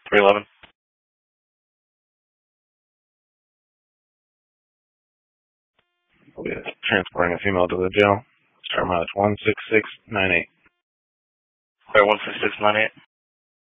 311. We'll be transporting a female to the jail. Start mileage 16698. 16698.